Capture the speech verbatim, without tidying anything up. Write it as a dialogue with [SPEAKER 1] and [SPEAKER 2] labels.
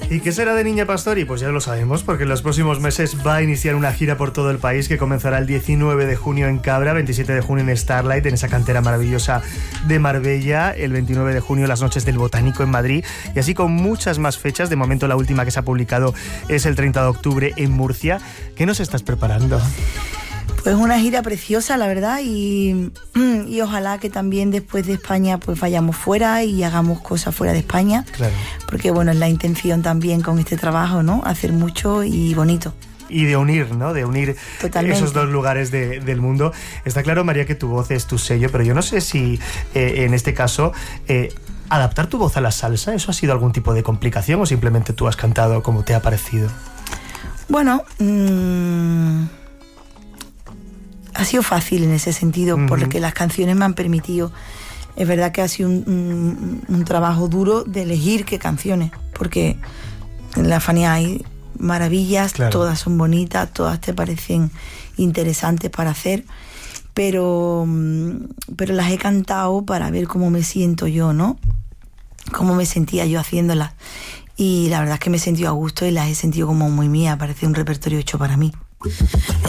[SPEAKER 1] ¿Y qué será de Niña Pastori? Pues ya lo sabemos, porque en los próximos meses va a iniciar una gira por todo el país que comenzará el diecinueve de junio en Cabra, veintisiete de junio en Starlight, en esa cantera maravillosa de Marbella, el veintinueve de junio las Noches del Botánico en Madrid, y así con muchas más fechas. De momento la última que se ha publicado es el treinta de octubre en Murcia. ¿Qué nos estás preparando?
[SPEAKER 2] Pues una gira preciosa, la verdad, y, y ojalá que también después de España pues vayamos fuera y hagamos cosas fuera de España.
[SPEAKER 1] Claro.
[SPEAKER 2] Porque bueno, es la intención también con este trabajo, ¿no? Hacer mucho y bonito.
[SPEAKER 1] Y de unir, ¿no? De unir
[SPEAKER 2] Totalmente.
[SPEAKER 1] Esos dos lugares de, del mundo. Está claro, María, que tu voz es tu sello, pero yo no sé si eh, en este caso eh, adaptar tu voz a la salsa, ¿eso ha sido algún tipo de complicación o simplemente tú has cantado como te ha parecido?
[SPEAKER 2] Bueno, mmm, ha sido fácil en ese sentido, uh-huh. porque las canciones me han permitido. Es verdad que ha sido un, un, un trabajo duro de elegir qué canciones, porque en la Fania hay maravillas, claro. Todas son bonitas, todas te parecen interesantes para hacer, pero, pero las he cantado para ver cómo me siento yo, ¿no? Cómo me sentía yo haciéndolas. Y la verdad es que me he sentido a gusto y las he sentido como muy mías, parece un repertorio hecho para mí.